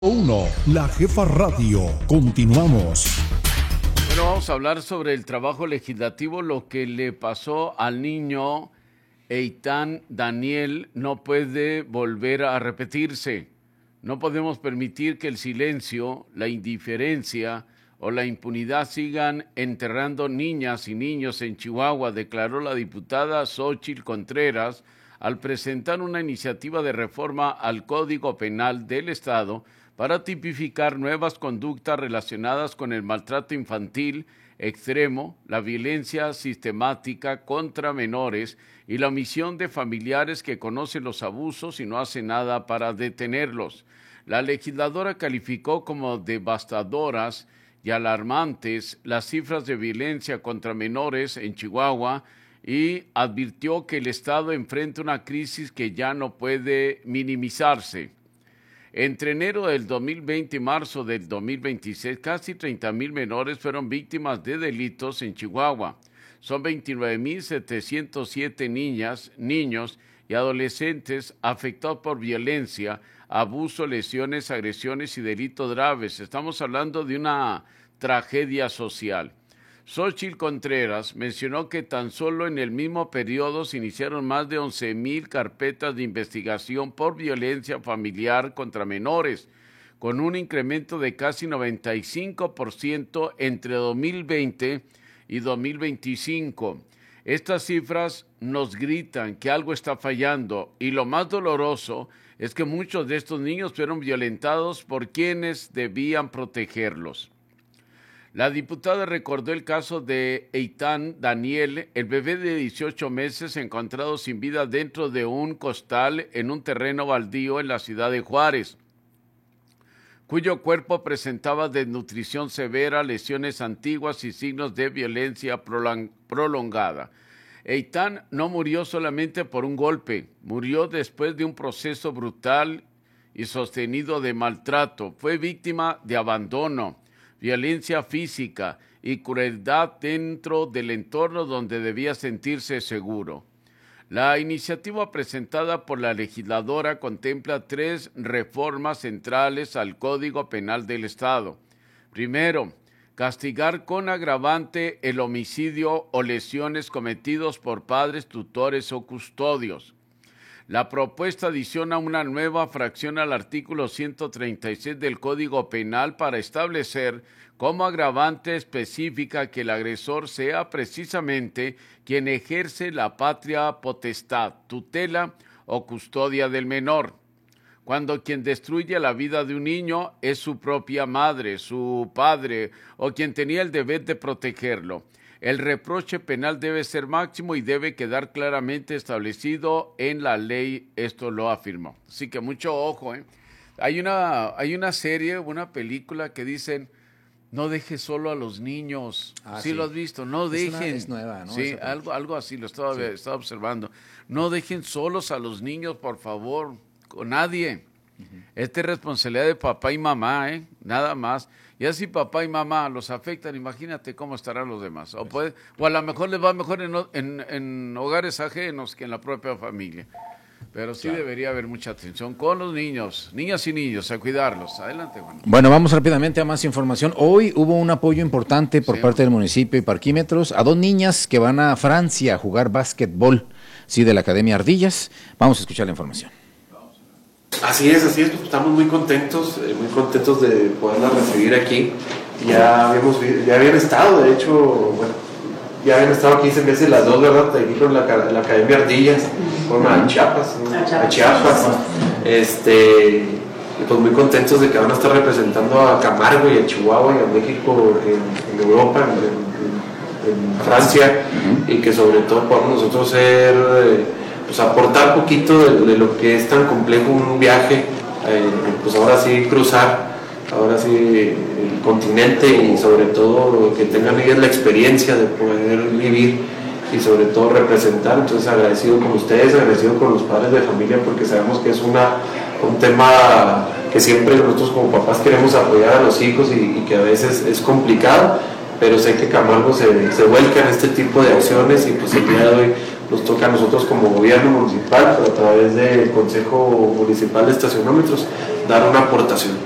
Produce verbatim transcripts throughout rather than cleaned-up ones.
Uno, La Jefa Radio. Continuamos. Bueno, vamos a hablar sobre el trabajo legislativo. Lo que le pasó al niño Eitan Daniel no puede volver a repetirse. No podemos permitir que el silencio, la indiferencia o la impunidad sigan enterrando niñas y niños en Chihuahua, declaró la diputada Xóchitl Contreras al presentar una iniciativa de reforma al Código Penal del Estado para tipificar nuevas conductas relacionadas con el maltrato infantil extremo, la violencia sistemática contra menores y la omisión de familiares que conocen los abusos y no hacen nada para detenerlos. La legisladora calificó como devastadoras y alarmantes las cifras de violencia contra menores en Chihuahua y advirtió que el Estado enfrenta una crisis que ya no puede minimizarse. Entre enero del dos mil veinte y marzo del dos mil veintiséis, casi treinta mil menores fueron víctimas de delitos en Chihuahua. Son veintinueve mil setecientos siete niñas, niños y adolescentes afectados por violencia, abuso, lesiones, agresiones y delitos graves. Estamos hablando de una tragedia social. Xóchitl Contreras mencionó que tan solo en el mismo periodo se iniciaron más de once mil carpetas de investigación por violencia familiar contra menores, con un incremento de casi noventa y cinco por ciento entre dos mil veinte y dos mil veinticinco. Estas cifras nos gritan que algo está fallando y lo más doloroso es que muchos de estos niños fueron violentados por quienes debían protegerlos. La diputada recordó el caso de Eitan Daniel, el bebé de dieciocho meses encontrado sin vida dentro de un costal en un terreno baldío en la ciudad de Juárez, cuyo cuerpo presentaba desnutrición severa, lesiones antiguas y signos de violencia prolongada. Eitan no murió solamente por un golpe, murió después de un proceso brutal y sostenido de maltrato. Fue víctima de abandono, violencia física y crueldad dentro del entorno donde debía sentirse seguro. La iniciativa presentada por la legisladora contempla tres reformas centrales al Código Penal del Estado. Primero, castigar con agravante el homicidio o lesiones cometidos por padres, tutores o custodios. La propuesta adiciona una nueva fracción al artículo ciento treinta y seis del Código Penal para establecer como agravante específica que el agresor sea precisamente quien ejerce la patria potestad, tutela o custodia del menor, cuando quien destruye la vida de un niño es su propia madre, su padre o quien tenía el deber de protegerlo. El reproche penal debe ser máximo y debe quedar claramente establecido en la ley, esto lo afirmó. Así que mucho ojo, ¿eh? Hay una, hay una serie, una película que dicen, no dejes solo a los niños. Ah, sí, sí, lo has visto, no es dejen. Una, es nueva, ¿no? Sí, algo, algo así, lo estaba, sí. estaba observando. No dejen solos a los niños, por favor, con nadie. Uh-huh. Esta es responsabilidad de papá y mamá, ¿eh? Nada más. Y así papá y mamá los afectan, imagínate cómo estarán los demás. O, puede, o a lo mejor les va mejor en, en, en hogares ajenos que en la propia familia. Pero sí, claro, debería haber mucha atención con los niños, niñas y niños, a cuidarlos. Adelante, Juan. Bueno, vamos rápidamente a más información. Hoy hubo un apoyo importante por sí. parte del municipio y Parquímetros a dos niñas que van a Francia a jugar básquetbol, sí, de la Academia Ardillas. Vamos a escuchar la información. Así es, así es, pues estamos muy contentos, eh, muy contentos de poderlas recibir aquí. Ya habíamos, ya habían estado, de hecho, bueno, ya habían estado quince meses las dos, ¿verdad? Aquí con la, la Academia Ardillas, fueron a Chiapas, ¿no? a Chiapas, a Chiapas. Este, y pues muy contentos de que van a estar representando a Camargo y a Chihuahua y a México en, en Europa, en, en, en Francia, uh-huh. y que sobre todo podamos nosotros ser... Eh, pues aportar poquito de, de lo que es tan complejo un viaje, eh, pues ahora sí cruzar, ahora sí el continente y sobre todo que tengan ellas la experiencia de poder vivir y sobre todo representar. Entonces agradecido con ustedes, agradecido con los padres de familia porque sabemos que es una, un tema que siempre nosotros como papás queremos apoyar a los hijos y, y que a veces es complicado, pero sé que Camargo se, se vuelca en este tipo de acciones y pues el día de hoy nos toca a nosotros como gobierno municipal, pero a través del Consejo Municipal de Estacionómetros, dar una aportación.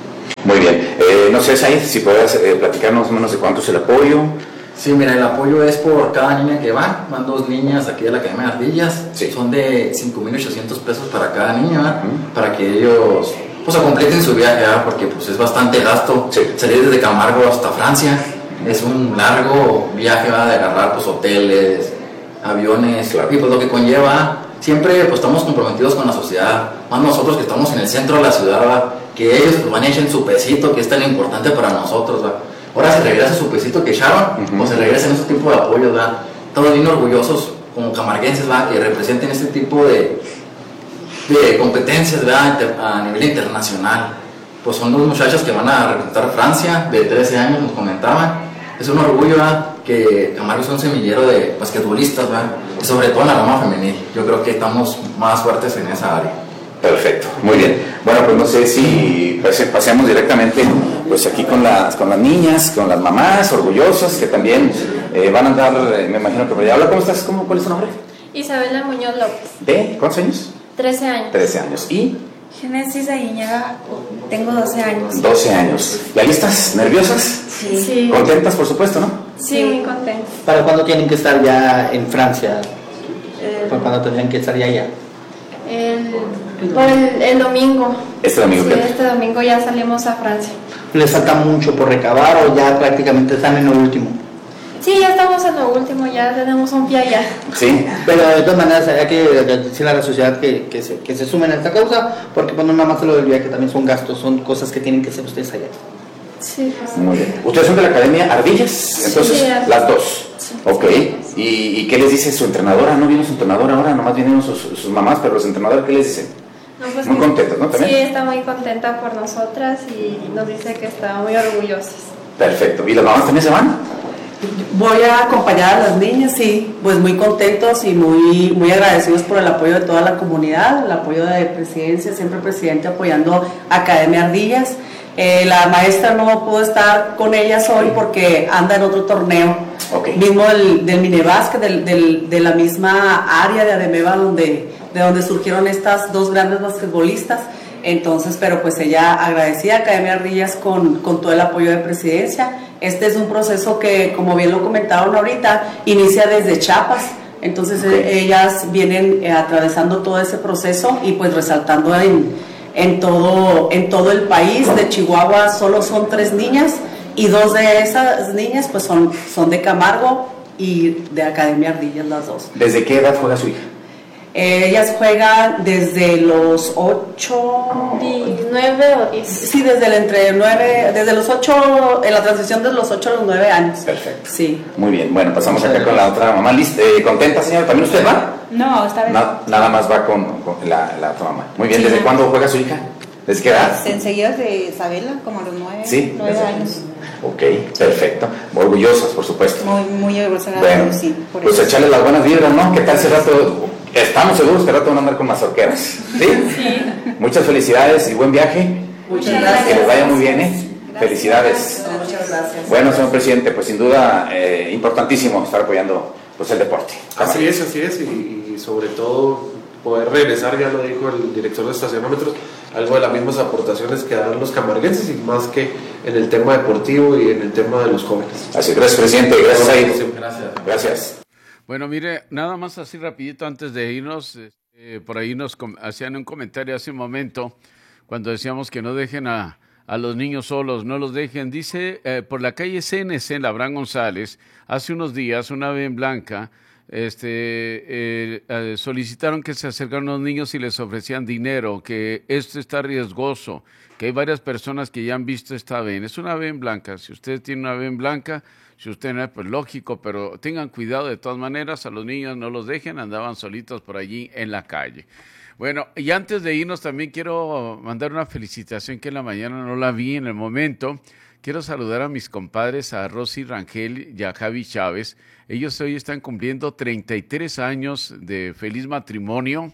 Muy bien. Eh, no sé, Said, si puedes eh, platicarnos más o menos de cuánto es el apoyo. Sí, mira, el apoyo es por cada niña que va. Van dos niñas aquí de la Academia de Ardillas. Sí. Son de cinco mil ochocientos pesos para cada niña, ¿verdad? Uh-huh. Para que ellos pues completen su viaje, ¿verdad? Porque pues es bastante gasto. Sí. Salir desde Camargo hasta Francia es un largo viaje, ¿verdad? De agarrar pues hoteles, aviones, claro. Y pues lo que conlleva. Siempre pues estamos comprometidos con la sociedad, más nosotros que estamos en el centro de la ciudad, ¿verdad? Que ellos pues van a echar su pesito, que es tan importante para nosotros, ¿verdad? Ahora se regresa su pesito que echaron, uh-huh. Pues se regresan ese tipo de apoyo, ¿verdad? Todos bien orgullosos como camarguenses, ¿verdad? Que representen este tipo de, de competencias, ¿verdad? A nivel internacional. Pues son dos muchachas que van a representar Francia, de trece años, nos comentaban. Es un orgullo, ¿verdad? Que Camargo es un semillero de basquetbolistas, ¿verdad? Y sobre todo en la rama femenil. Yo creo que estamos más fuertes en esa área. Perfecto, muy bien. Bueno, pues no sé si paseamos directamente pues aquí con las, con las niñas, con las mamás orgullosas que también eh, van a andar, eh, me imagino que por allá. Habla, ¿cómo estás? ¿Cómo, ¿Cuál es tu nombre? Isabela Muñoz López. ¿De cuántos años? trece años. trece años. ¿Y? Génesis Aguiñaga, tengo doce años. doce años. ¿Ya listas? ¿Nerviosas? Sí. sí. ¿Contentas, por supuesto, no? Sí, muy contentas. ¿Para cuándo tienen que estar ya en Francia? Eh, ¿Para cuándo tendrían que estar ya allá? El, por el, el domingo. ¿Este domingo? Sí, este domingo ya salimos a Francia. ¿Les falta mucho por recabar o ya prácticamente están en lo último? Sí, ya estamos en lo último, ya tenemos un pie allá. Sí. Pero de todas maneras hay que decirle a la sociedad que, que, se, que se sumen a esta causa, porque bueno, nada más lo del viaje también son gastos, son cosas que tienen que hacer ustedes allá. Sí, pues. Muy bien. ¿Ustedes son de la Academia Ardillas? Entonces, sí, las dos. Sí. Ok. ¿Y, ¿Y qué les dice su entrenadora? ¿No vino su entrenadora ahora? Nomás vinieron sus, sus mamás, pero los entrenadores, ¿qué les dicen? No, pues muy contentas, ¿no? ¿También? Sí, está muy contenta por nosotras y nos dice que está muy orgullosas. Perfecto. ¿Y las mamás también se van? Voy a acompañar a las niñas, sí, pues muy contentos y muy, muy agradecidos por el apoyo de toda la comunidad, el apoyo de Presidencia, siempre el presidente apoyando a Academia Ardillas. Eh, la maestra no pudo estar con ellas hoy porque anda en otro torneo, okay. Mismo del, del Minebasket, del, del, de la misma área de Ademeva donde, de donde surgieron estas dos grandes basquetbolistas. Entonces, pero pues ella agradecida a Academia Ardillas con, con todo el apoyo de Presidencia. Este es un proceso que, como bien lo comentaron ahorita, inicia desde Chiapas. Entonces, okay. eh, ellas vienen eh, atravesando todo ese proceso y pues resaltando en, en, todo, en todo el país. De Chihuahua solo son tres niñas y dos de esas niñas pues son, son de Camargo y de Academia Ardillas las dos. ¿Desde qué edad juega su hija? Eh, ellas juegan desde los ocho... nueve o diez. Sí, desde el entre nueve, desde los ocho, en la transición de los ocho a los nueve años. Perfecto. Sí. Muy bien, bueno, pasamos acá con la otra mamá. Eh, ¿Contenta, señora? ¿También usted va? No, esta vez Na, Nada más va con, con la, la otra mamá. Muy bien, ¿desde sí. cuándo juega su hija? ¿Desde qué edad? Pues enseguida de Isabela, como a los nueve, ¿Sí? nueve años. Ok, perfecto. Orgullosas, por supuesto. Muy, muy orgullosas. Bueno, sí, por pues eso. echarle las buenas vibras, ¿no? ¿Qué tal ese rato? Estamos seguros que al rato van a andar con mazorqueras. ¿Sí? Sí. Muchas felicidades y buen viaje. Muchas gracias. Que les vaya muy bien, ¿eh? Gracias. Felicidades. Muchas gracias. Bueno, señor presidente, pues sin duda eh, importantísimo estar apoyando pues, el deporte. Así es, así es. Y, y sobre todo poder regresar, ya lo dijo el director de estacionómetros, algo de las mismas aportaciones que dan los camarguenses y más que en el tema deportivo y en el tema de los jóvenes. Así es, gracias presidente, gracias ahí. Gracias. Gracias. Bueno, mire, nada más así rapidito antes de irnos, eh, por ahí nos hacían un comentario hace un momento cuando decíamos que no dejen a, a los niños solos, no los dejen. Dice, eh, por la calle C N C, en Labrán González, hace unos días una ave en blanca, este, eh, eh, solicitaron que se acercaran unos niños y les ofrecían dinero, que esto está riesgoso, que hay varias personas que ya han visto esta ave. Es una ave en blanca, si usted tiene una ave en blanca, si usted no es, pues lógico, pero tengan cuidado de todas maneras, a los niños no los dejen, andaban solitos por allí en la calle. Bueno, y antes de irnos también quiero mandar una felicitación que en la mañana no la vi en el momento. Quiero saludar a mis compadres, a Rosy Rangel y a Javi Chávez. Ellos hoy están cumpliendo treinta y tres años de feliz matrimonio.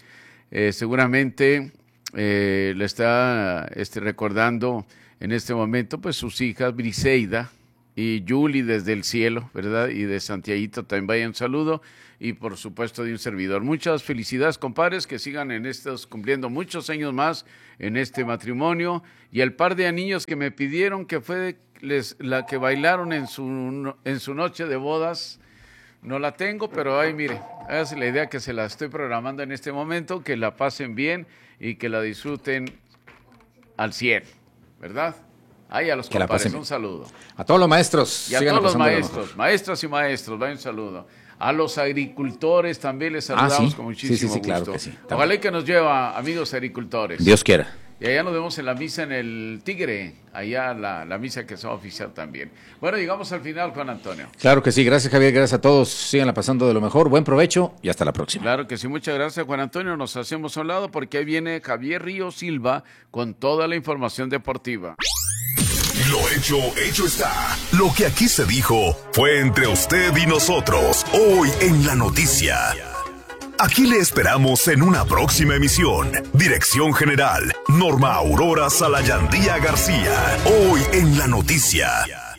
Eh, seguramente eh, le está este, recordando en este momento pues sus hijas, Briseida, y Yuli desde el cielo, ¿verdad? Y de Santiaguito también vaya un saludo. Y por supuesto de un servidor. Muchas felicidades, compadres, que sigan en estos, cumpliendo muchos años más en este matrimonio. Y el par de niños que me pidieron, que fue les, la que bailaron en su, en su noche de bodas, no la tengo, pero ahí mire, esa es la idea que se la estoy programando en este momento, que la pasen bien y que la disfruten al cien, ¿verdad? Ahí a los que compadres, un saludo. A todos los maestros. Y a todos los maestros, maestras y maestros, vaya un saludo. A los agricultores también les saludamos ah, ¿sí? con muchísimo sí, sí, sí, gusto. Claro que sí. Ojalá que nos lleva, amigos agricultores. Dios quiera. Y allá nos vemos en la misa en el Tigre, allá la, la misa que se va a oficiar también. Bueno, llegamos al final, Juan Antonio. Claro que sí, gracias Javier, gracias a todos. Síganla pasando de lo mejor, buen provecho y hasta la próxima. Claro que sí, muchas gracias Juan Antonio. Nos hacemos a un lado porque ahí viene Javier Río Silva con toda la información deportiva. Lo hecho, hecho está. Lo que aquí se dijo fue entre usted y nosotros, hoy en La Noticia. Aquí le esperamos en una próxima emisión. Dirección General, Norma Aurora Salayandía García, hoy en La Noticia.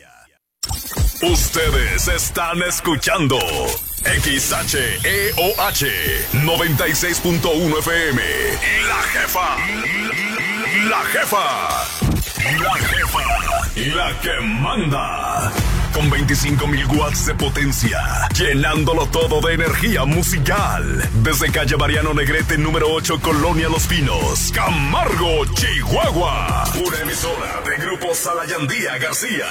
Ustedes están escuchando X H E O H noventa y seis punto uno F M. La jefa. La jefa. La jefa, la que manda, con veinticinco mil watts de potencia, llenándolo todo de energía musical, desde calle Mariano Negrete número ocho, Colonia Los Pinos, Camargo, Chihuahua, una emisora de Grupo Salayandía García.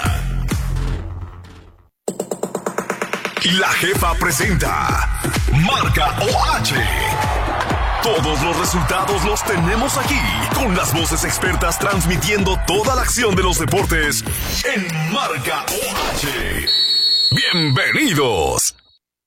Y la jefa presenta Marca O H. Todos los resultados los tenemos aquí, con las voces expertas transmitiendo toda la acción de los deportes en Marca O H. ¡Bienvenidos!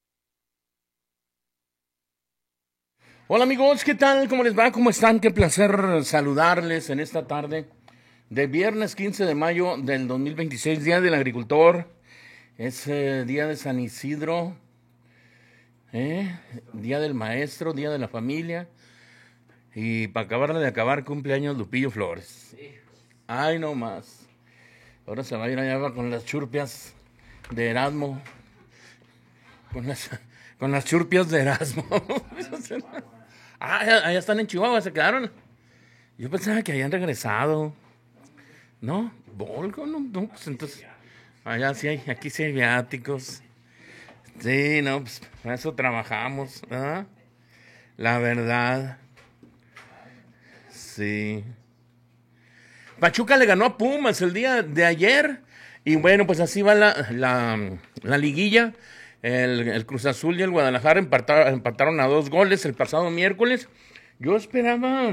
Hola amigos, ¿qué tal? ¿Cómo les va? ¿Cómo están? Qué placer saludarles en esta tarde de viernes quince de mayo del dos mil veintiséis, Día del Agricultor. Es eh, Día de San Isidro. ¿Eh? Día del Maestro, Día de la Familia. Y para acabar de acabar, cumpleaños Lupillo Flores. Ay, no más. Ahora se va a ir allá con las churpias de Erasmo. Con las, con las churpias de Erasmo. Ah, allá están en Chihuahua, se quedaron. Yo pensaba que habían regresado. ¿No? ¿Volgo? No, no, pues entonces. Allá sí hay, aquí sí hay viáticos. Sí, no, pues para eso trabajamos, ¿verdad? La verdad. Sí. Pachuca le ganó a Pumas el día de ayer. Y bueno, pues así va la, la, la liguilla. El, el Cruz Azul y el Guadalajara empataron, empataron a dos goles el pasado miércoles. Yo esperaba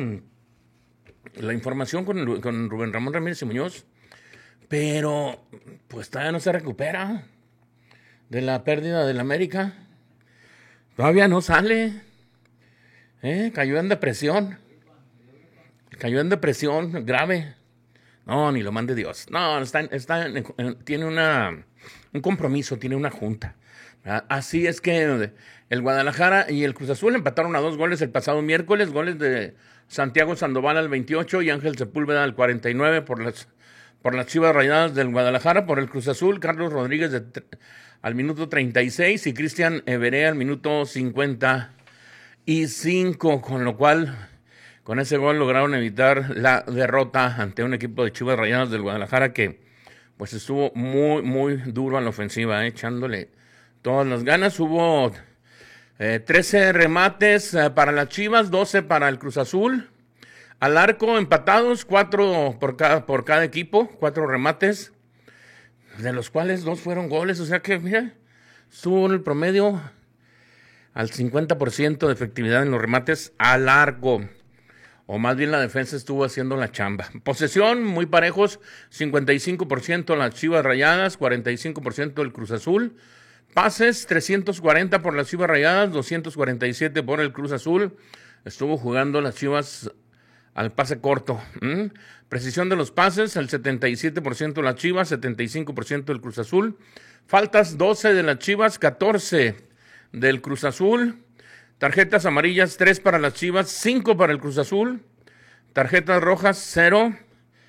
la información con, con Rubén Ramón Ramírez y Muñoz. Pero pues todavía no se recupera de la pérdida del América. Todavía no sale. ¿Eh? Cayó en depresión. Cayó en depresión grave. No, ni lo mande Dios. No, está, está, tiene una, un compromiso, tiene una junta. Así es que el Guadalajara y el Cruz Azul empataron a dos goles el pasado miércoles. Goles de Santiago Sandoval al veintiocho y Ángel Sepúlveda al cuarenta y nueve por las, por las Chivas Rayadas del Guadalajara. Por el Cruz Azul, Carlos Rodríguez de, al minuto treinta y seis y Cristian Everé al minuto cincuenta y cinco, con lo cual con ese gol lograron evitar la derrota ante un equipo de Chivas Rayadas del Guadalajara que pues estuvo muy, muy duro a la ofensiva, eh, echándole todas las ganas. Hubo eh, trece remates eh, para las Chivas, doce para el Cruz Azul. Al arco empatados, cuatro por cada, por cada equipo, cuatro remates, de los cuales dos fueron goles. O sea que, mira, estuvo en el promedio al cincuenta por ciento de efectividad en los remates al arco. O más bien la defensa estuvo haciendo la chamba. Posesión, muy parejos, cincuenta y cinco por ciento las Chivas Rayadas, cuarenta y cinco por ciento el Cruz Azul. Pases, trescientos cuarenta por las Chivas Rayadas, doscientos cuarenta y siete por el Cruz Azul. Estuvo jugando las Chivas al pase corto. ¿Mm? Precisión de los pases, el setenta y siete por ciento las Chivas, setenta y cinco por ciento el Cruz Azul. Faltas, doce de las Chivas, catorce del Cruz Azul. Tarjetas amarillas, tres para las Chivas, cinco para el Cruz Azul. Tarjetas rojas, cero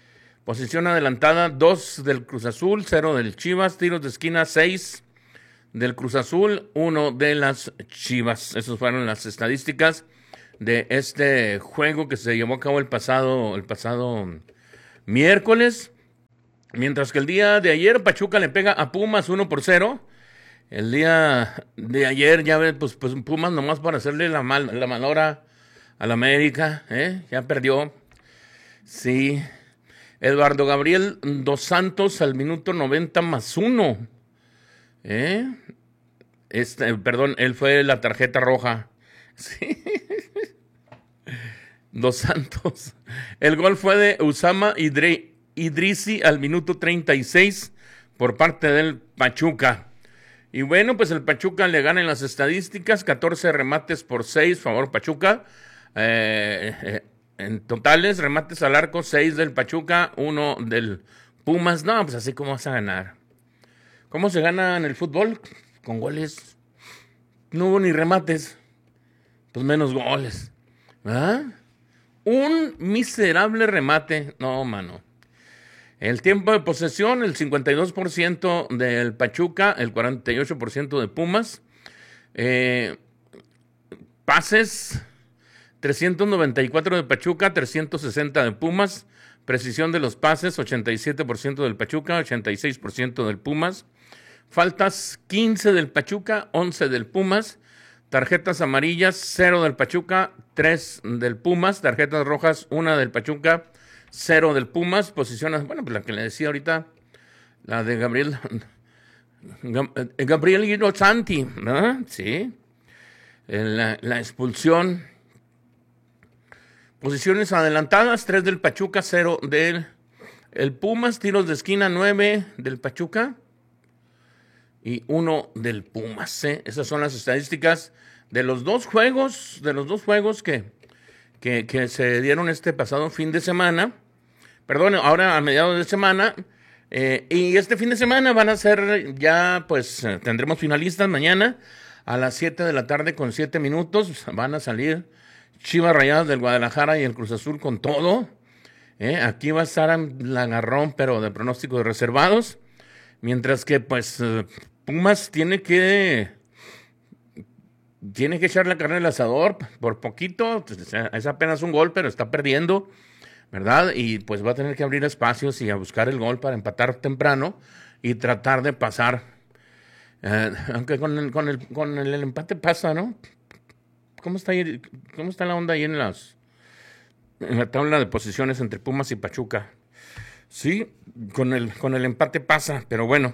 Posición adelantada, dos del Cruz Azul, cero del Chivas. Tiros de esquina, seis del Cruz Azul, uno de las Chivas. Esas fueron las estadísticas de este juego que se llevó a cabo el pasado, el pasado miércoles. Mientras que el día de ayer Pachuca le pega a Pumas uno por cero. El día de ayer, ya ves, pues, pues Pumas nomás para hacerle la, mal, la malora a la América, ¿eh? Ya perdió. Sí. Eduardo Gabriel Dos Santos al minuto noventa más uno. ¿Eh? Este, perdón, él fue la tarjeta roja. Sí. Dos Santos. El gol fue de Usama Idri, Idrisi al minuto treinta y seis por parte del Pachuca. Y bueno, pues el Pachuca le gana en las estadísticas, catorce remates por seis, favor Pachuca. Eh, eh, en totales, remates al arco, seis del Pachuca, uno del Pumas. No, pues así como vas a ganar. ¿Cómo se gana en el fútbol? Con goles. No hubo ni remates, pues menos goles. ¿Ah? Un miserable remate. No, mano. El tiempo de posesión, el cincuenta y dos por ciento del Pachuca, el cuarenta y ocho por ciento de Pumas. Eh, pases, trescientos noventa y cuatro de Pachuca, trescientos sesenta de Pumas. Precisión de los pases, ochenta y siete por ciento del Pachuca, ochenta y seis por ciento del Pumas. Faltas, quince del Pachuca, once del Pumas. Tarjetas amarillas, cero del Pachuca, tres del Pumas. Tarjetas rojas, una del Pachuca, cero del Pumas. Posiciones, bueno, pues la que le decía ahorita, la de Gabriel Gabriel Guido Santi, ¿no? Sí. La, la expulsión. Posiciones adelantadas, tres del Pachuca, cero del el Pumas. Tiros de esquina, nueve del Pachuca y uno del Pumas. ¿eh? Esas son las estadísticas de los dos juegos, de los dos juegos que, que, que se dieron este pasado fin de semana. Perdón, ahora a mediados de semana. Eh, y este fin de semana van a ser ya, pues, eh, tendremos finalistas mañana a las siete de la tarde con siete minutos. Van a salir Chivas Rayadas del Guadalajara y el Cruz Azul con todo. Eh, aquí va a estar el agarrón, pero de pronósticos reservados. Mientras que, pues, eh, Pumas tiene que tiene que echar la carne al asador por poquito. Es apenas un gol, pero está perdiendo, ¿verdad? Y pues va a tener que abrir espacios y a buscar el gol para empatar temprano y tratar de pasar. Eh, aunque con el, con, el, con el, el empate pasa, ¿no? ¿Cómo está ahí, cómo está la onda ahí en, las, en la tabla de posiciones entre Pumas y Pachuca? Sí, con el, con el empate pasa, pero bueno.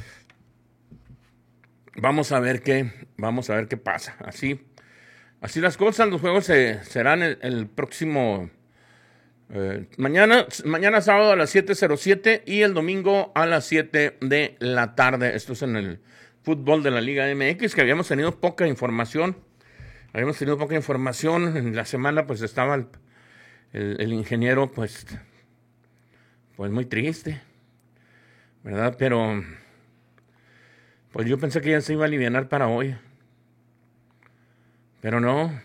Vamos a ver qué, vamos a ver qué pasa. Así, así las cosas. Los juegos se, serán el, el próximo eh, mañana, mañana sábado a las siete cero siete y el domingo a las siete de la tarde. Esto es en el fútbol de la Liga M X, que habíamos tenido poca información. Habíamos tenido poca información. En la semana pues estaba el, el, el ingeniero pues, pues muy triste, ¿verdad? Pero pues yo pensé que ya se iba a alivianar para hoy. Pero no.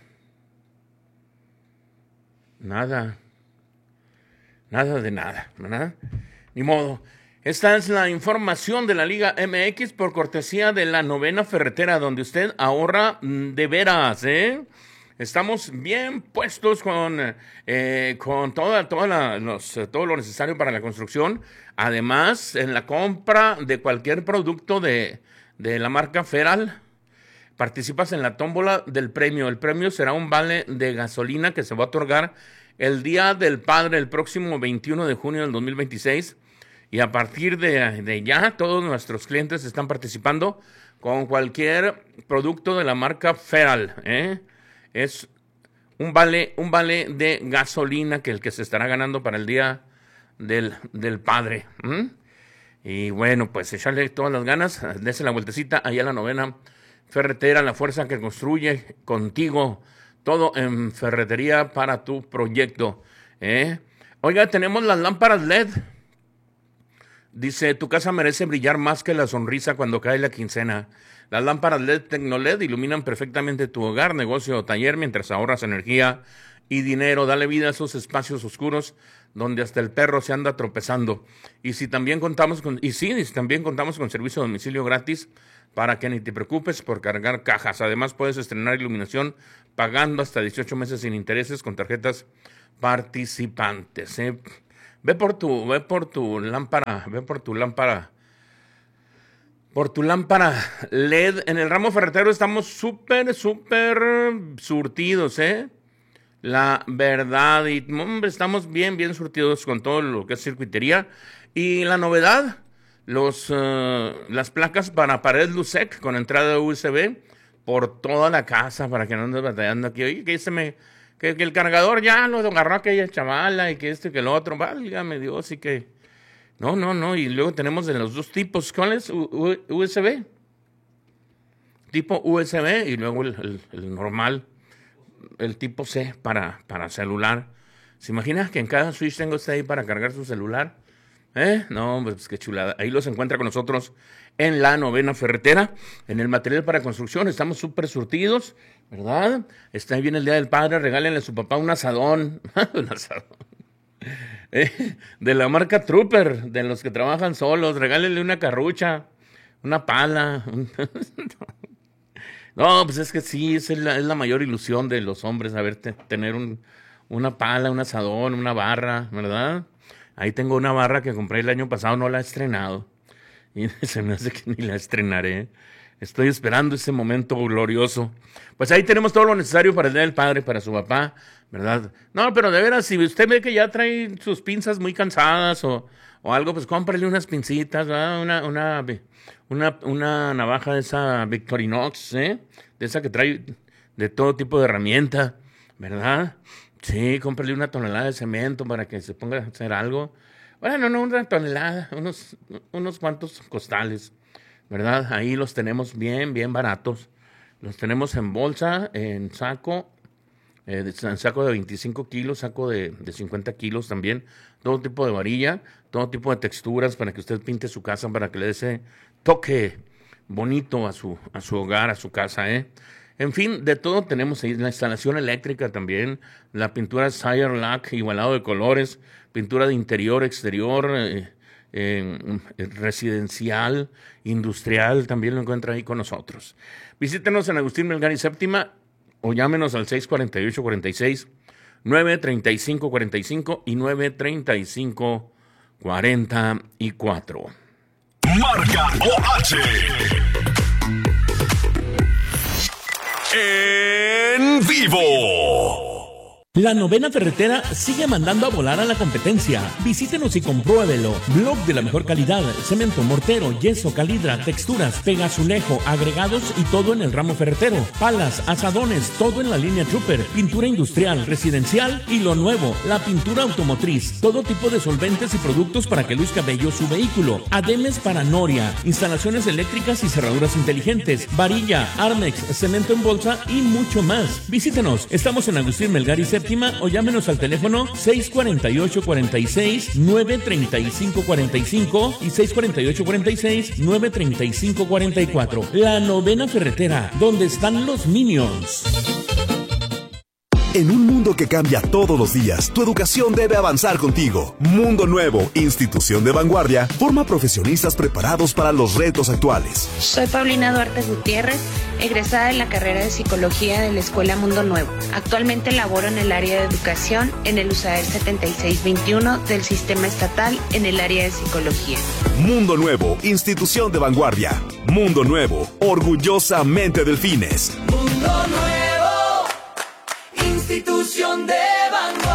Nada. Nada de nada, ¿verdad? Ni modo. Esta es la información de la Liga M X por cortesía de la Novena Ferretera, donde usted ahorra de veras, ¿eh? Estamos bien puestos con, eh, con toda, toda la, los, todo lo necesario para la construcción. Además, en la compra de cualquier producto de, de la marca Feral, participas en la tómbola del premio. El premio será un vale de gasolina que se va a otorgar el Día del Padre, el próximo veintiuno de junio del dos mil veintiséis. Y a partir de, de ya, todos nuestros clientes están participando con cualquier producto de la marca Feral, ¿eh? Es un vale, un vale de gasolina que el que se estará ganando para el Día del, del Padre. ¿Mm? Y bueno, pues echarle todas las ganas, dése la vueltecita allá a la Novena Ferretera, la fuerza que construye contigo, todo en ferretería para tu proyecto. ¿eh? Oiga, tenemos las lámparas L E D. Dice, tu casa merece brillar más que la sonrisa cuando cae la quincena. Las lámparas L E D Tecnoled iluminan perfectamente tu hogar, negocio o taller mientras ahorras energía y dinero. Dale vida a esos espacios oscuros donde hasta el perro se anda tropezando. Y si también contamos con, y sí, y si también contamos con servicio de domicilio gratis para que ni te preocupes por cargar cajas. Además puedes estrenar iluminación pagando hasta dieciocho meses sin intereses con tarjetas participantes. ¿eh? Ve por tu, ve por tu lámpara, ve por tu lámpara, por tu lámpara L E D. En el ramo ferretero estamos súper, súper surtidos, ¿eh? La verdad, y hombre, estamos bien, bien surtidos con todo lo que es circuitería. Y la novedad, los, uh, las placas para pared Lusec con entrada U S B por toda la casa para que no andes batallando aquí. Oye, que se me... Que, que el cargador ya lo agarró aquella chavala y que este que el otro, válgame Dios, y que... No, no, no, y luego tenemos de los dos tipos, ¿cuál es? U- U- USB. Tipo U S B y luego el, el, el normal, el tipo C para, para celular. ¿Se imagina que en cada switch tengo este ahí para cargar su celular? ¿Eh? No, pues qué chulada. Ahí los encuentra con nosotros en la Novena Ferretera, en el material para construcción. Estamos súper surtidos, ¿verdad? Está ahí viene el Día del Padre, regálenle a su papá un asadón. un asadón. Eh, de la marca Trooper, de los que trabajan solos, regálenle una carrucha, una pala. No, pues es que sí, es la, es la mayor ilusión de los hombres, a ver, te, tener un, una pala, un asadón, una barra, ¿verdad? Ahí tengo una barra que compré el año pasado, no la he estrenado. Y se me hace que ni la estrenaré. Estoy esperando ese momento glorioso. Pues ahí tenemos todo lo necesario para el Día del Padre, para su papá, ¿verdad? No, pero de veras, si usted ve que ya trae sus pinzas muy cansadas o, o algo, pues cómprale unas pincitas, ¿verdad? Una, una, una, una navaja de esa Victorinox, ¿eh? De esa que trae de todo tipo de herramienta, ¿verdad? Sí, cómprale una tonelada de cemento para que se ponga a hacer algo. Bueno, no una tonelada, unos, unos cuantos costales, ¿verdad? Ahí los tenemos bien, bien baratos. Los tenemos en bolsa, en saco, eh, en saco de veinticinco kilos, saco de, de cincuenta kilos también. Todo tipo de varilla, todo tipo de texturas para que usted pinte su casa, para que le dé ese toque bonito a su, a su hogar, a su casa, ¿eh? En fin, de todo tenemos ahí, la instalación eléctrica también, la pintura Sire Lack, igualado de colores, pintura de interior, exterior, eh, eh, residencial, industrial, también lo encuentra ahí con nosotros. Visítenos en Agustín Melgar y Séptima o llámenos al seis cuatro ocho, cuatro seis, nueve tres cinco, cuatro cinco y nueve tres cinco, cuatro cuatro. Marca O H. En vivo. La Novena Ferretera sigue mandando a volar a la competencia. Visítenos y compruébelo. Blog de la mejor calidad, cemento, mortero, yeso, calidra, texturas, pegazulejo, agregados y todo en el ramo ferretero. Palas, asadones, todo en la línea Trooper. Pintura industrial, residencial y lo nuevo, la pintura automotriz. Todo tipo de solventes y productos para que luzca bello su vehículo. Ademes para noria, instalaciones eléctricas y cerraduras inteligentes, varilla, Armex, cemento en bolsa y mucho más. Visítenos. Estamos en Agustín Melgar y Séptima o llámenos al teléfono seis cuatro ocho, cuatro seis, nueve tres cinco, cuatro cinco y seis cuatro ocho, cuatro seis, nueve tres cinco, cuatro cuatro. La Novena Ferretera, donde están los Minions. En un mundo que cambia todos los días, tu educación debe avanzar contigo. Mundo Nuevo, institución de vanguardia, forma profesionistas preparados para los retos actuales. Soy Paulina Duarte Gutiérrez, egresada de la carrera de Psicología de la Escuela Mundo Nuevo. Actualmente laboro en el área de educación en el U S A E R setenta y seis veintiuno del Sistema Estatal en el área de Psicología. Mundo Nuevo, institución de vanguardia. Mundo Nuevo, orgullosamente Delfines. Mundo Nuevo, institución de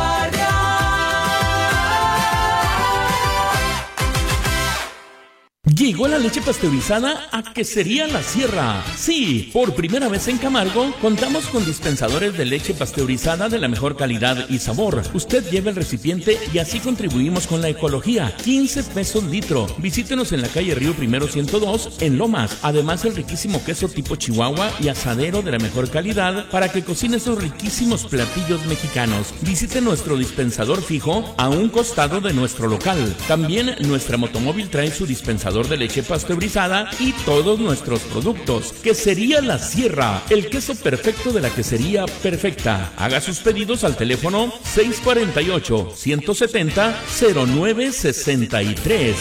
vanguardia. Llegó la leche pasteurizada a Quesería La Sierra. Sí, por primera vez en Camargo contamos con dispensadores de leche pasteurizada de la mejor calidad y sabor. Usted lleva el recipiente y así contribuimos con la ecología. quince pesos litro. Visítenos en la calle Río Primero ciento dos en Lomas. Además, el riquísimo queso tipo Chihuahua y asadero de la mejor calidad para que cocine esos riquísimos platillos mexicanos. Visite nuestro dispensador fijo a un costado de nuestro local. También nuestra motomóvil trae su dispensador de leche pasteurizada y todos nuestros productos. Quesería La Sierra, el queso perfecto de la quesería perfecta. Haga sus pedidos al teléfono seis cuatro ocho, uno siete cero, cero nueve seis tres.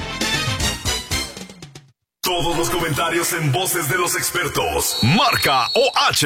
Todos los comentarios en voces de los expertos. Marca O H.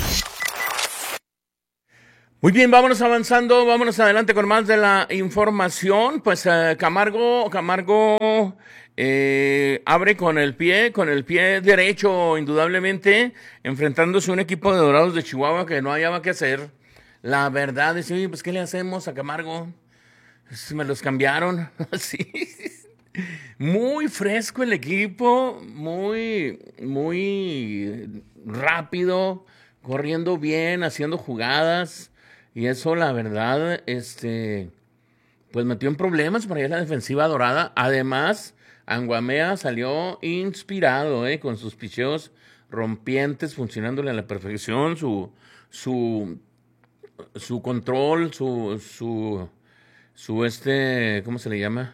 Muy bien, vámonos avanzando, vámonos adelante con más de la información. Pues eh, Camargo, Camargo eh, abre con el pie, con el pie derecho, indudablemente, enfrentándose a un equipo de Dorados de Chihuahua que no hallaba qué hacer. La verdad es, oye, pues ¿qué le hacemos a Camargo? Pues, me los cambiaron, sí. Muy fresco el equipo, muy, muy rápido, corriendo bien, haciendo jugadas. Y eso, la verdad, este, pues metió en problemas para ir a la defensiva dorada. Además, Anguamea salió inspirado, eh, con sus picheos rompientes, funcionándole a la perfección, su, su, su control, su, su, su este, ¿cómo se le llama?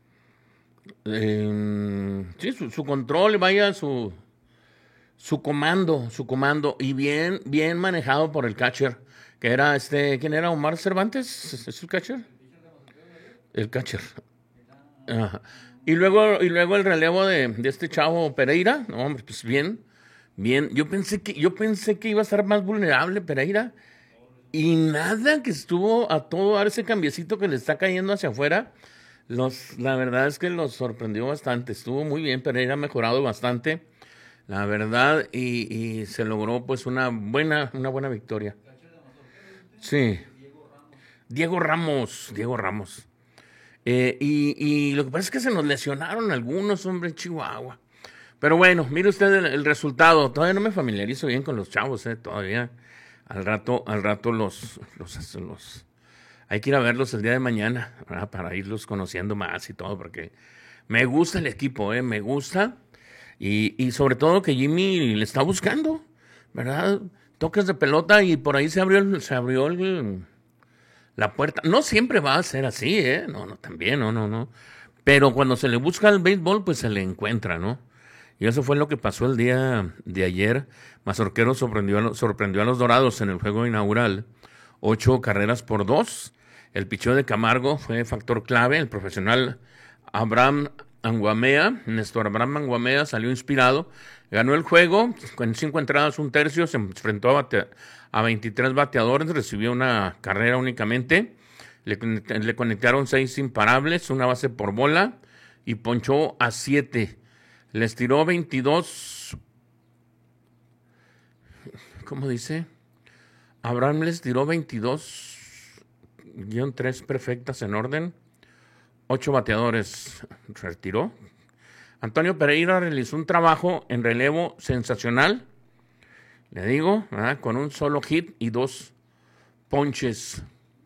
Eh, sí, su, su control, vaya, su, su comando, su comando, y bien, bien manejado por el catcher. Que era este, ¿quién era? Omar Cervantes, ¿es el catcher? El catcher. Ajá. Y luego, y luego el relevo de, de este chavo Pereira, no, hombre, pues bien, bien. Yo pensé que, yo pensé que iba a estar más vulnerable Pereira, y nada, que estuvo a todo dar ese cambiecito que le está cayendo hacia afuera. Los, la verdad es que los sorprendió bastante. Estuvo muy bien, Pereira ha mejorado bastante, la verdad, y, y se logró pues una buena, una buena victoria. Sí. Diego Ramos, Diego Ramos. Eh, y, y lo que pasa es que se nos lesionaron algunos, hombre, en Chihuahua. Pero bueno, mire usted el, el resultado. Todavía no me familiarizo bien con los chavos, eh, todavía. Al rato, al rato los, los, los, hay que ir a verlos el día de mañana, ¿verdad? Para irlos conociendo más y todo, porque me gusta el equipo, eh, me gusta. Y, y sobre todo que Jimmy le está buscando, ¿verdad? Toques de pelota y por ahí se abrió, el, se abrió el, la puerta. No siempre va a ser así, ¿eh? No, no, también, no, no, no. Pero cuando se le busca el béisbol, pues se le encuentra, ¿no? Y eso fue lo que pasó el día de ayer. Mazorquero sorprendió a, los, sorprendió a los Dorados en el juego inaugural. Ocho carreras por dos. El picheo de Camargo fue factor clave. El profesional Abraham Anguamea, Néstor Abraham Anguamea, salió inspirado. Ganó el juego con cinco entradas, un tercio, se enfrentó a, bate, a veintitrés bateadores, recibió una carrera únicamente, le, le conectaron seis imparables, una base por bola y ponchó a siete. Les tiró veintidós, ¿cómo dice? Abraham les tiró veintidós, guión tres perfectas en orden, ocho bateadores retiró. Antonio Pereira realizó un trabajo en relevo sensacional, le digo, ¿verdad? Con un solo hit y dos ponches.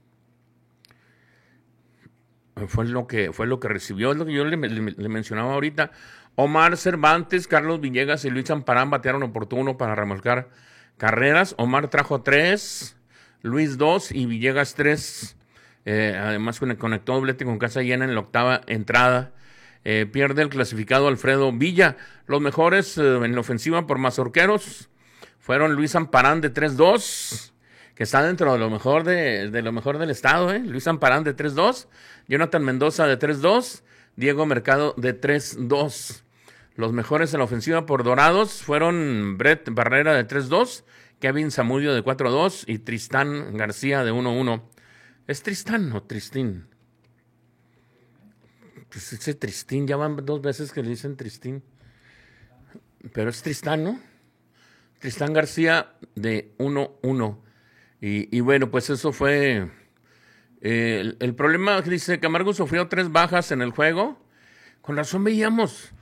Fue lo que, fue lo que recibió, es lo que yo le, le, le mencionaba ahorita. Omar Cervantes, Carlos Villegas y Luis Zamparán batearon oportuno para remolcar carreras. Omar trajo tres, Luis dos y Villegas tres. Eh, además conectó doblete con casa llena en la octava entrada. Eh, pierde el clasificado Alfredo Villa. Los mejores eh, en la ofensiva por Mazorqueros fueron Luis Zamparán de tres dos, que está dentro de lo mejor de, de lo mejor del estado, ¿eh? Luis Zamparán de tres dos, Jonathan Mendoza de tres dos, Diego Mercado de tres dos. Los mejores en la ofensiva por Dorados fueron Brett Barrera de tres dos, Kevin Zamudio de cuatro dos y Tristán García de uno uno. ¿Es Tristán o Tristín? Pues ese Tristín, ya van dos veces que le dicen Tristín. Pero es Tristán, ¿no? Tristán García de uno uno. Y, y bueno, pues eso fue... Eh, el, el problema, dice, Camargo sufrió tres bajas en el juego. Con razón veíamos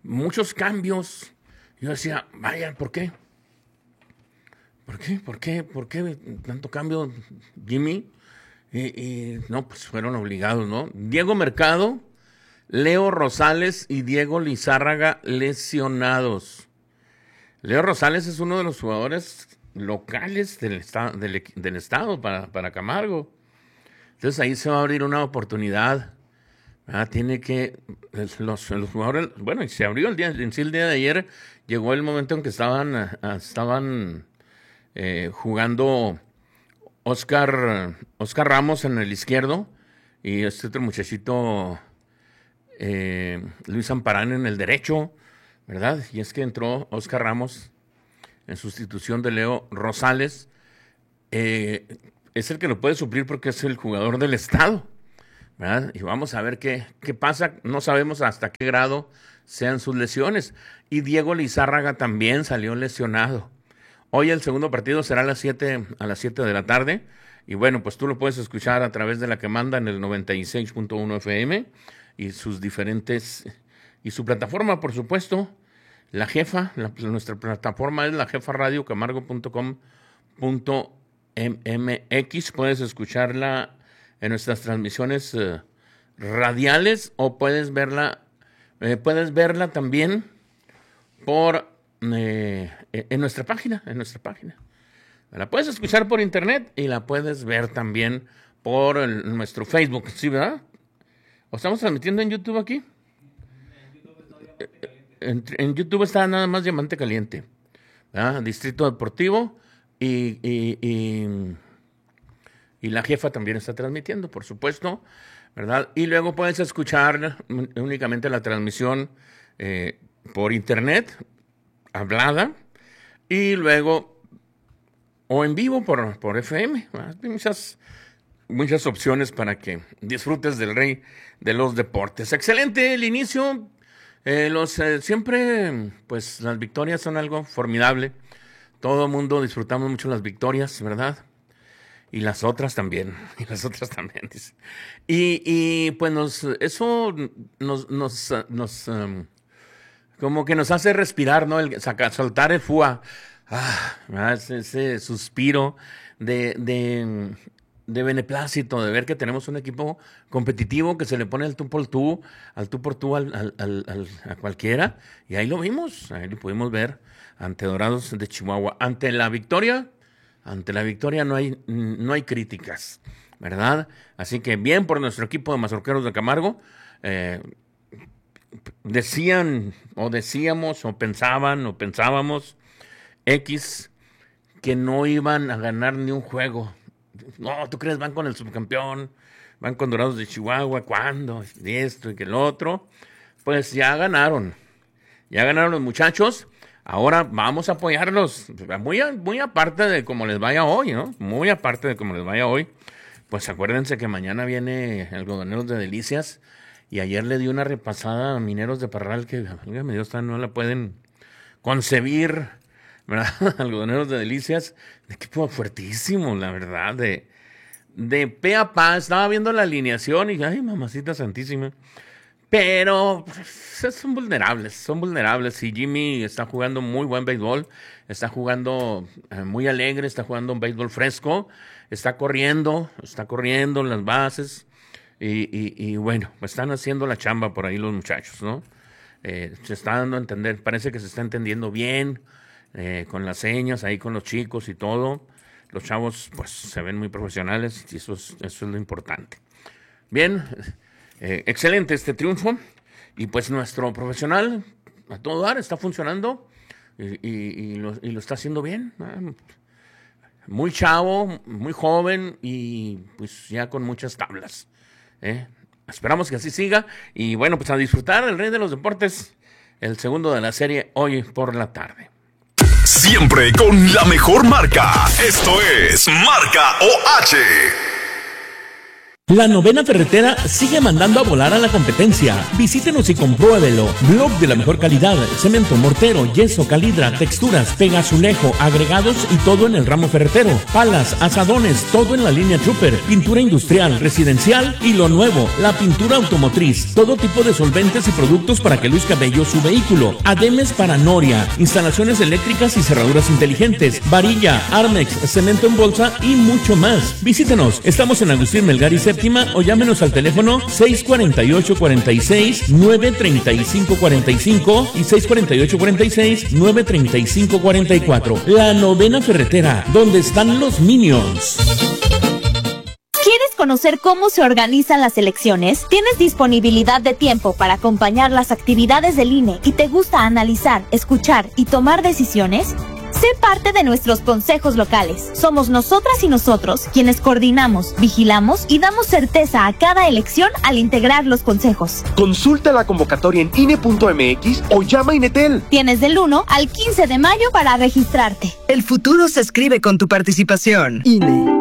muchos cambios. Yo decía, vaya, ¿por qué? ¿Por qué? ¿Por qué? ¿Por qué tanto cambio, Jimmy? Y, y no, pues fueron obligados, ¿no? Diego Mercado, Leo Rosales y Diego Lizárraga lesionados. Leo Rosales es uno de los jugadores locales del, esta, del, del estado para, para Camargo. Entonces ahí se va a abrir una oportunidad. Ah, tiene que los, los jugadores, bueno, y se abrió el día, en sí el día de ayer, llegó el momento en que estaban, uh, estaban eh, jugando Oscar, Oscar Ramos en el izquierdo y este otro muchachito eh, Luis Amparán en el derecho, ¿verdad? Y es que entró Oscar Ramos en sustitución de Leo Rosales. Eh, es el que lo puede suplir porque es el jugador del estado, ¿verdad? Y vamos a ver qué, qué pasa. No sabemos hasta qué grado sean sus lesiones. Y Diego Lizárraga también salió lesionado. Hoy el segundo partido será a las siete, a las siete de la tarde. Y bueno, pues tú lo puedes escuchar a través de la que manda en el noventa y seis punto uno F M y sus diferentes, y su plataforma, por supuesto, La Jefa. La, nuestra plataforma es la jefa radio camargo punto com punto m x. Puedes escucharla en nuestras transmisiones uh, radiales o puedes verla, eh, puedes verla también por eh, en nuestra página, en nuestra página. La puedes escuchar por internet y la puedes ver también por el, nuestro Facebook, ¿sí, verdad? ¿O estamos transmitiendo en YouTube aquí? En, en YouTube está nada más Diamante Caliente, ¿verdad? Distrito Deportivo y, y, y, y La Jefa también está transmitiendo, por supuesto, ¿verdad? Y luego puedes escuchar únicamente la transmisión eh, por internet, hablada, y luego o en vivo por, por F M. Hay muchas, muchas opciones para que disfrutes del rey de los deportes. Excelente el inicio. Eh, los eh, siempre, pues las victorias son algo formidable. Todo el mundo disfrutamos mucho las victorias, ¿verdad? Y las otras también, y las otras también. Dice. Y, y pues nos, eso nos, nos, nos um, como que nos hace respirar, ¿no? El sacar, soltar el fua, ah, ese, ese suspiro de, de, de beneplácito, de ver que tenemos un equipo competitivo que se le pone al tú por tú, al tú por tú al, al, al, al, a cualquiera. Y ahí lo vimos, ahí lo pudimos ver ante Dorados de Chihuahua. Ante la victoria, ante la victoria no hay, no hay críticas, ¿verdad? Así que bien por nuestro equipo de Mazorqueros de Camargo. Eh, decían o decíamos o pensaban o pensábamos X que no iban a ganar ni un juego. No, ¿tú crees? Van con el subcampeón, van con Dorados de Chihuahua, ¿cuándo? Y esto y que el otro. Pues ya ganaron, ya ganaron los muchachos. Ahora vamos a apoyarlos, muy, muy aparte de cómo les vaya hoy, ¿no? Muy aparte de cómo les vaya hoy. Pues acuérdense que mañana viene Algodoneros de Delicias y ayer le di una repasada a Mineros de Parral que, dígame Dios, no la pueden concebir, ¿verdad? Algodoneros de Delicias, de equipo fuertísimo, la verdad, de, de pe a pa. Estaba viendo la alineación y, ay, mamacita santísima. Pero pues, son vulnerables, son vulnerables. Y Jimmy está jugando muy buen béisbol, está jugando eh, muy alegre, está jugando un béisbol fresco, está corriendo, está corriendo en las bases. Y, y, y bueno, están haciendo la chamba por ahí los muchachos, ¿no? Eh, se está dando a entender, parece que se está entendiendo bien, eh, con las señas, ahí con los chicos y todo. Los chavos, pues, se ven muy profesionales y eso es, eso es lo importante. Bien. Eh, excelente este triunfo y pues nuestro profesional a todo dar está funcionando y, y, y, lo, y lo está haciendo bien, ¿no? Muy chavo, muy joven y pues ya con muchas tablas, ¿eh? Esperamos que así siga y bueno, pues a disfrutar del rey de los deportes, el segundo de la serie hoy por la tarde. Siempre con la mejor marca. Esto es Marca O H. La Novena Ferretera sigue mandando a volar a la competencia. Visítenos y compruébelo. Blog de la mejor calidad, cemento, mortero, yeso, calidra, texturas, pega azulejo, agregados y todo en el ramo ferretero. Palas, asadones, todo en la línea Trooper, pintura industrial, residencial y lo nuevo, la pintura automotriz. Todo tipo de solventes y productos para que luzca bello su vehículo. Ademes para noria, instalaciones eléctricas y cerraduras inteligentes, varilla, Armex, cemento en bolsa y mucho más. Visítenos. Estamos en Agustín Melgar y Séptima o llámenos al teléfono seis cuarenta y ocho, cuarenta y seis, nueve treinta y cinco, cuarenta y cinco y seis cuarenta y ocho, cuarenta y seis, nueve treinta y cinco, cuarenta y cuatro. La Novena Ferretera, donde están los Minions. ¿Quieres conocer cómo se organizan las elecciones? ¿Tienes disponibilidad de tiempo para acompañar las actividades del I N E y te gusta analizar, escuchar y tomar decisiones? Sé parte de nuestros consejos locales. Somos nosotras y nosotros quienes coordinamos, vigilamos y damos certeza a cada elección al integrar los consejos. Consulta la convocatoria en I N E punto M X o llama a Inetel. Tienes del uno al quince de mayo para registrarte. El futuro se escribe con tu participación. I N E.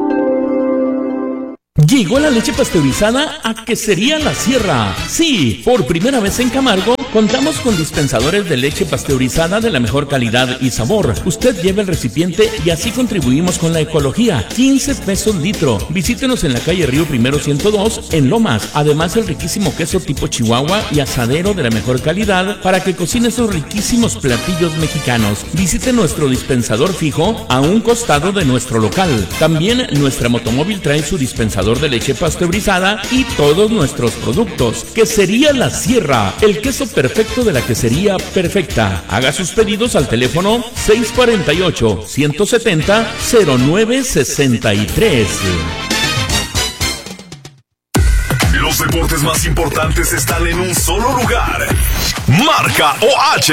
Llegó la leche pasteurizada a Quesería La Sierra. Sí, por primera vez en Camargo, contamos con dispensadores de leche pasteurizada de la mejor calidad y sabor. Usted lleva el recipiente y así contribuimos con la ecología. quince pesos litro. Visítenos en la calle Río Primero ciento dos, en Lomas. Además, el riquísimo queso tipo Chihuahua y asadero de la mejor calidad para que cocine esos riquísimos platillos mexicanos. Visite nuestro dispensador fijo a un costado de nuestro local. También nuestra motomóvil trae su dispensador de leche pasteurizada y todos nuestros productos. Quesería La Sierra, el queso perfecto de la quesería perfecta. Haga sus pedidos al teléfono seis cuarenta y ocho, ciento setenta, cero nueve sesenta y tres. Los deportes más importantes están en un solo lugar. Marca O H.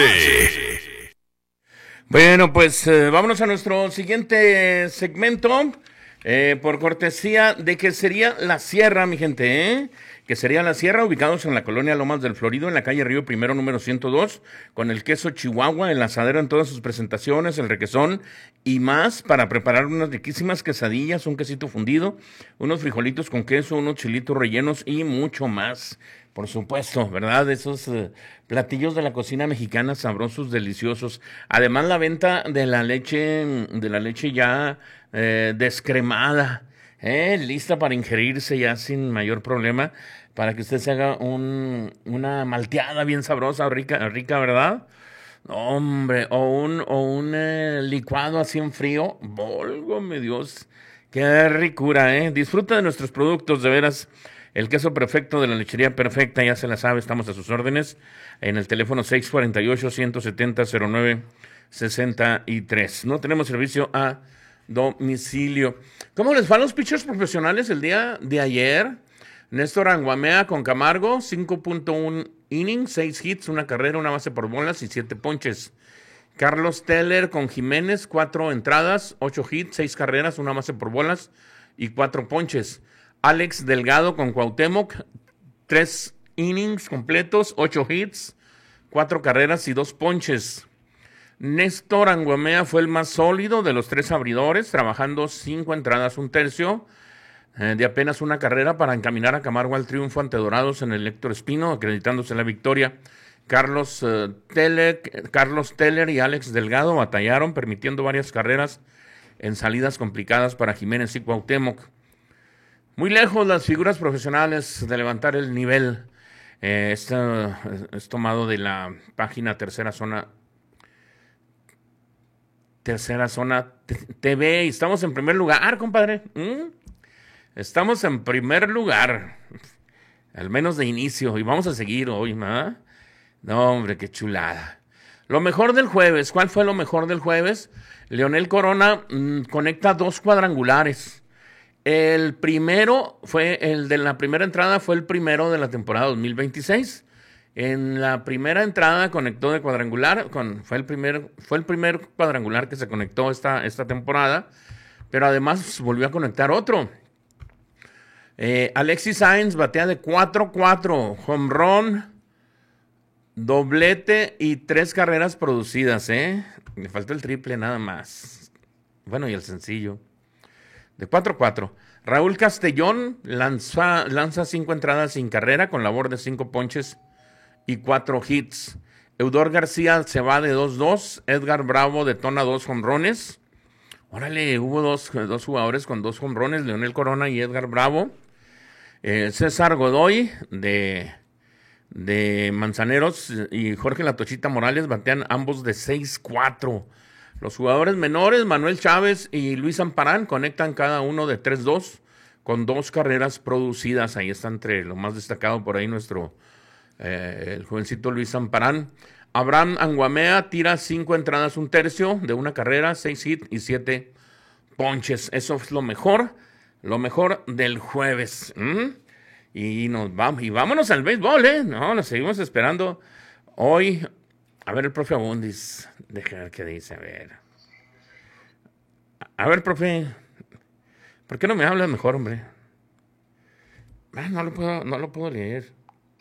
Bueno, pues eh, vámonos a nuestro siguiente segmento. Eh, por cortesía de Quesería La Sierra, mi gente, ¿eh? Quesería La Sierra, ubicados en la colonia Lomas del Florido, en la calle Río Primero número ciento dos, con el queso Chihuahua, el asadero en todas sus presentaciones, el requesón y más, para preparar unas riquísimas quesadillas, un quesito fundido, unos frijolitos con queso, unos chilitos rellenos y mucho más. Por supuesto, ¿verdad? Esos uh, platillos de la cocina mexicana sabrosos, deliciosos. Además, la venta de la leche, de la leche ya eh, descremada, eh, lista para ingerirse ya sin mayor problema, para que usted se haga un, una malteada bien sabrosa, rica, rica, ¿verdad? Hombre, o un, o un eh, licuado así en frío. Válgame Dios, qué ricura, ¿eh? Disfruta de nuestros productos, de veras. El queso perfecto de la lechería perfecta, ya se la sabe, estamos a sus órdenes en el teléfono seis cuarenta y ocho, ciento setenta, cero nueve sesenta y tres. No tenemos servicio a domicilio. ¿Cómo les van los pitchers profesionales el día de ayer? Néstor Anguamea con Camargo, cinco punto uno innings, seis hits, una carrera, una base por bolas y siete ponches. Carlos Teller con Jiménez, cuatro entradas, ocho hits, seis carreras, una base por bolas y cuatro ponches. Alex Delgado con Cuauhtémoc, tres innings completos, ocho hits, cuatro carreras y dos ponches. Néstor Anguamea fue el más sólido de los tres abridores, trabajando cinco entradas, un tercio, eh, de apenas una carrera para encaminar a Camargo al triunfo ante Dorados en el Héctor Espino, acreditándose la victoria. Carlos, eh, Teller, Carlos Teller y Alex Delgado batallaron, permitiendo varias carreras en salidas complicadas para Jiménez y Cuauhtémoc. Muy lejos las figuras profesionales de levantar el nivel. Eh, esto es tomado de la página Tercera Zona. Tercera Zona T V. Y estamos en primer lugar, compadre. ¿Mm? Estamos en primer lugar. Al menos de inicio. Y vamos a seguir hoy, ¿no? No, hombre, qué chulada. Lo mejor del jueves. ¿Cuál fue lo mejor del jueves? Leonel Corona mmm, conecta dos cuadrangulares. El primero fue, el de la primera entrada fue el primero de la temporada dos mil veintiséis. En la primera entrada conectó de cuadrangular, con, fue, el primer, fue el primer cuadrangular que se conectó esta, esta temporada, pero además volvió a conectar otro. Eh, Alexis Sainz batea de cuatro cuatro, home run, doblete y tres carreras producidas, ¿eh? Le faltó el triple nada más. Bueno, y el sencillo. De cuatro cuatro. Raúl Castellón lanza, lanza cinco entradas sin carrera con labor de cinco ponches y cuatro hits. Eudor García se va de dos dos. Edgar Bravo detona dos jonrones. Órale, hubo dos, dos jugadores con dos jonrones, Leonel Corona y Edgar Bravo. Eh, César Godoy de, de Manzaneros y Jorge La Tochita Morales batean ambos de seis cuatro. Los jugadores menores, Manuel Chávez y Luis Amparán, conectan cada uno de tres dos con dos carreras producidas. Ahí está entre lo más destacado por ahí nuestro, eh, el jovencito Luis Amparán. Abraham Anguamea tira cinco entradas, un tercio de una carrera, seis hits y siete ponches. Eso es lo mejor, lo mejor del jueves. ¿Mm? Y nos vamos, y vámonos al béisbol, ¿eh? No, lo seguimos esperando. Hoy, a ver el profe Abundis, déjame ver qué dice, a ver. A ver, profe, ¿por qué no me hablas mejor, hombre? Ah, no lo puedo, no lo puedo leer.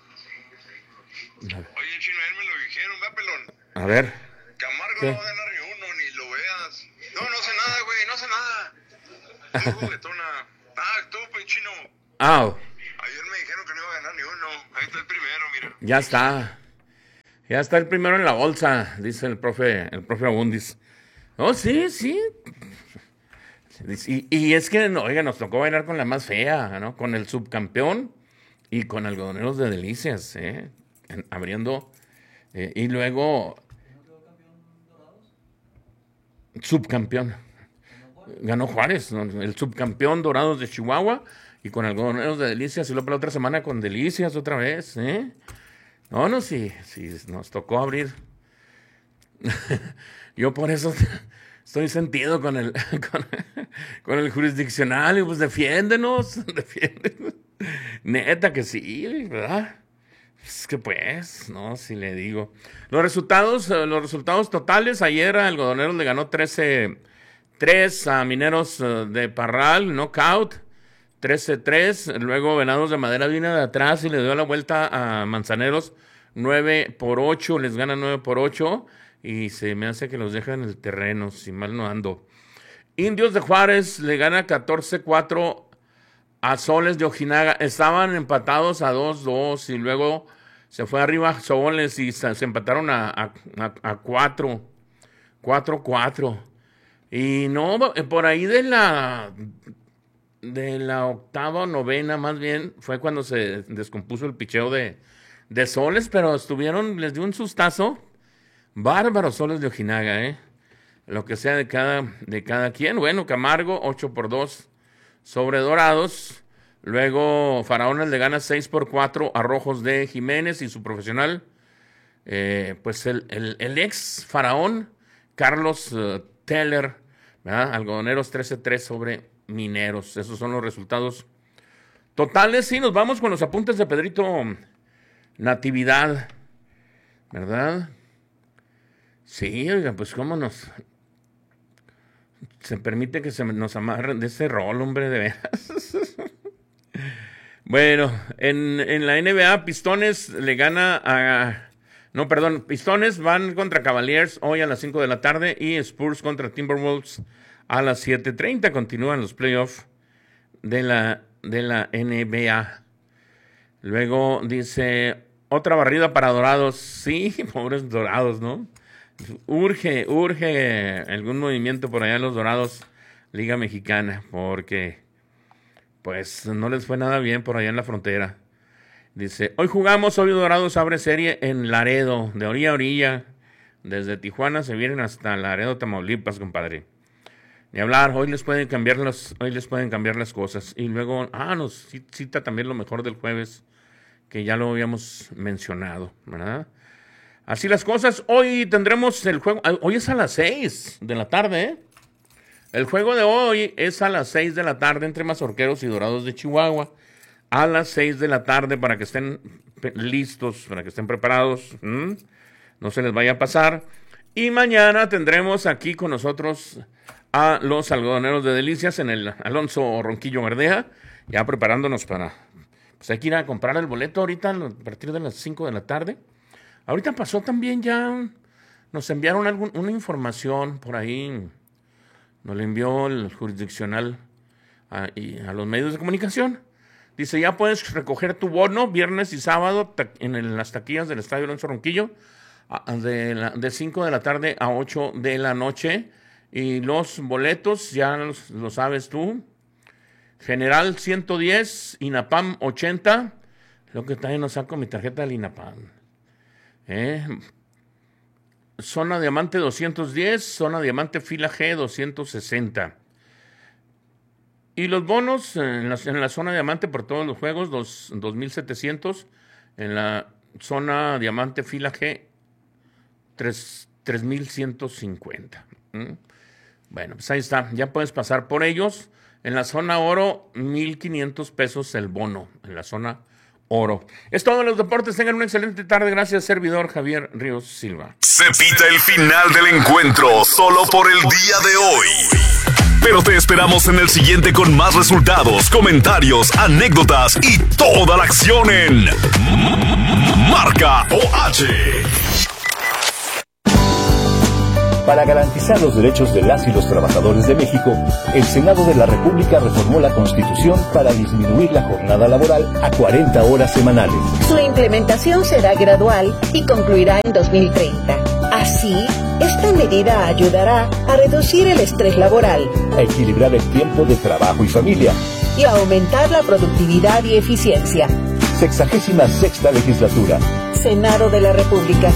Oye, Chino, él me lo dijeron, ¿verdad, pelón? A ver. Camargo ¿Qué? no va a ganar ni uno, ni lo veas. No, no sé nada, güey, no sé nada. Tú, juguetona. Ah, tú, pues, Chino. Ah, Ayer me dijeron que no iba a ganar ni uno. Ahí está el primero, mira. ya está. Ya está el primero en la bolsa, dice el profe, el profe Abundis. Oh, sí, sí. Y, y es que, no, oiga, nos tocó bailar con la más fea, ¿no? Con el subcampeón y con algodoneros de Delicias, ¿eh? En, abriendo. Eh, y luego... Subcampeón. Ganó Juárez, ¿no? El subcampeón Dorados de Chihuahua y con algodoneros de Delicias. Y luego la otra semana con Delicias otra vez, ¿eh? No, no, sí, sí, nos tocó abrir. Yo por eso estoy sentido con el, con, con el jurisdiccional y pues defiéndenos, defiéndenos. Neta que sí, ¿verdad? Es que pues, no, si le digo. Los resultados, los resultados totales, ayer a Algodoneros le ganó trece tres a Mineros de Parral, knockout, trece tres. Luego Venados de Madera vino de atrás y le dio la vuelta a Manzaneros, nueve por ocho, les gana nueve por ocho. Y se me hace que los deja en el terreno, si mal no ando. Indios de Juárez le gana catorce cuatro a Soles de Ojinaga. Estaban empatados a dos dos y luego se fue arriba Soles y se, se empataron a, a, a, a cuatro cuatro. Y no, por ahí de la de la octava o novena más bien fue cuando se descompuso el picheo de, de Soles, pero estuvieron, les dio un sustazo. Bárbaros Soles de Ojinaga, ¿eh? Lo que sea de cada, de cada quien. Bueno, Camargo, ocho por dos sobre Dorados. Luego Faraones le gana seis por cuatro a Rojos de Jiménez y su profesional, eh, pues el, el, el ex Faraón, Carlos uh, Teller, ¿verdad? Algodoneros trece tres sobre Mineros. Esos son los resultados totales. Y nos vamos con los apuntes de Pedrito Natividad, ¿verdad? Sí, oiga, pues cómo nos... Se permite que se nos amarren de ese rol, hombre, de veras. Bueno, en, en la N B A, Pistones le gana a... No, perdón, Pistones van contra Cavaliers hoy a las cinco de la tarde y Spurs contra Timberwolves a las siete treinta. Continúan los playoffs de la, de la N B A. Luego dice, otra barrida para Dorados. Sí, pobres Dorados, ¿no? Urge, urge algún movimiento por allá en los Dorados, Liga Mexicana, porque pues no les fue nada bien por allá en la frontera. Dice, hoy jugamos, hoy Dorados abre serie en Laredo, de orilla a orilla, desde Tijuana se vienen hasta Laredo, Tamaulipas, compadre. Ni hablar, hoy les pueden cambiar las, hoy les pueden cambiar las cosas. Y luego, ah, nos cita también lo mejor del jueves, que ya lo habíamos mencionado, ¿verdad? Así las cosas. Hoy tendremos el juego. Hoy es a las seis de la tarde, ¿eh? El juego de hoy es a las seis de la tarde entre Mazorqueros y Dorados de Chihuahua. A las seis de la tarde para que estén listos, para que estén preparados. ¿Mm? No se les vaya a pasar. Y mañana tendremos aquí con nosotros a los algodoneros de Delicias en el Alonso Ronquillo Verdeja. Ya preparándonos para... Pues hay que ir a comprar el boleto ahorita a partir de las cinco de la tarde. Ahorita pasó también ya, nos enviaron algún, una información por ahí, nos la envió el jurisdiccional a, y a los medios de comunicación. Dice, ya puedes recoger tu bono viernes y sábado ta- en, el- en las taquillas del Estadio Alonso Ronquillo a- de, la- de cinco de la tarde a ocho de la noche. Y los boletos, ya los, lo sabes tú, General ciento diez, INAPAM ochenta, lo que también no saco mi tarjeta del INAPAM. ¿Eh? Zona Diamante doscientos diez, Zona Diamante Fila G doscientos sesenta. Y los bonos en la, en la Zona Diamante por todos los juegos, dos, dos mil setecientos. En la Zona Diamante Fila G, tres mil ciento cincuenta. ¿Mm? Bueno, pues ahí está, ya puedes pasar por ellos. En la Zona Oro, mil quinientos pesos el bono, en la Zona Oro. Es todo en los deportes, tengan una excelente tarde. Gracias, servidor Javier Ríos Silva. Se pita el final del encuentro solo por el día de hoy. Pero te esperamos en el siguiente con más resultados, comentarios, anécdotas y toda la acción en Marca O H. Para garantizar los derechos de las y los trabajadores de México, el Senado de la República reformó la Constitución para disminuir la jornada laboral a cuarenta horas semanales. Su implementación será gradual y concluirá en dos mil treinta. Así, esta medida ayudará a reducir el estrés laboral, a equilibrar el tiempo de trabajo y familia y a aumentar la productividad y eficiencia. Sexagésima sexta legislatura. Senado de la República.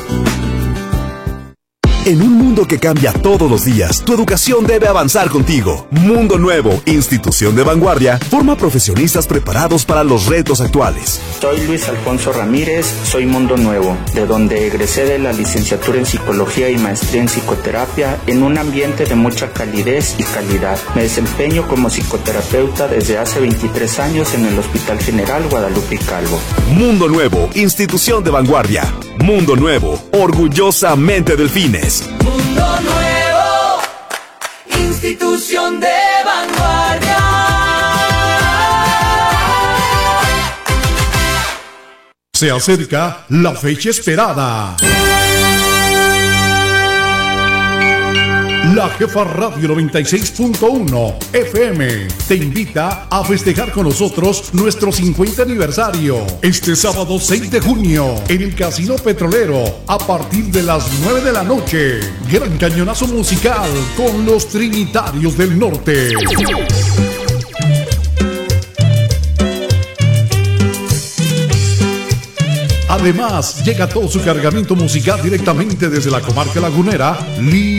En un mundo que cambia todos los días, tu educación debe avanzar contigo. Mundo Nuevo, institución de vanguardia, forma profesionistas preparados para los retos actuales. Soy Luis Alfonso Ramírez, soy Mundo Nuevo, de donde egresé de la licenciatura en Psicología y maestría en Psicoterapia en un ambiente de mucha calidez y calidad. Me desempeño como psicoterapeuta desde hace veintitrés años en el Hospital General Guadalupe y Calvo. Mundo Nuevo, institución de vanguardia. Mundo Nuevo, orgullosamente Delfines. Mundo Nuevo, institución de vanguardia. Se acerca la fecha esperada. La Jefa Radio noventa y seis punto uno F M te invita a festejar con nosotros nuestro cincuenta aniversario este sábado seis de junio en el Casino Petrolero a partir de las nueve de la noche. Gran cañonazo musical con los Trinitarios del Norte. Además, llega todo su cargamento musical directamente desde la comarca lagunera.